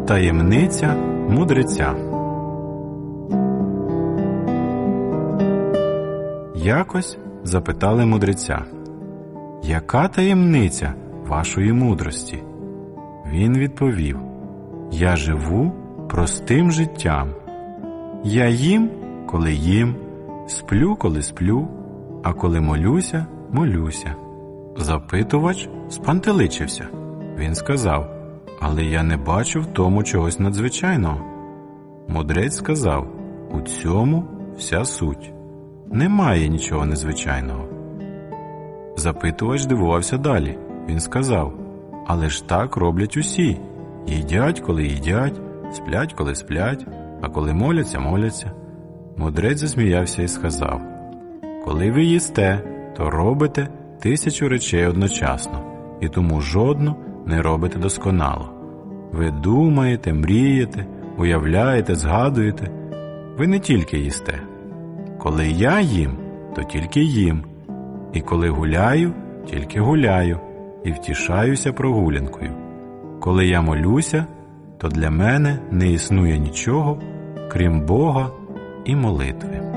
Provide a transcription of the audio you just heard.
Таємниця мудреця. Якось запитали мудреця: «Яка таємниця вашої мудрості?» Він відповів: «Я живу простим життям. Я їм, коли їм, сплю, коли сплю, а коли молюся, молюся». Запитувач спантеличився. Він сказав: «Але я не бачу в тому чогось надзвичайного». Мудрець сказав: «У цьому вся суть. Немає нічого незвичайного». Запитувач дивувався далі. Він сказав: «Але ж так роблять усі. Їдять, коли їдять, сплять, коли сплять, а коли моляться, моляться». Мудрець засміявся і сказав: «Коли ви їсте, то робите 1000 речей одночасно, і тому жодну не робите досконало. Ви думаєте, мрієте, уявляєте, згадуєте. Ви не тільки їсте. Коли я їм, то тільки їм, і коли гуляю, тільки гуляю, і втішаюся прогулянкою. Коли я молюся, то для мене не існує нічого, крім Бога і молитви».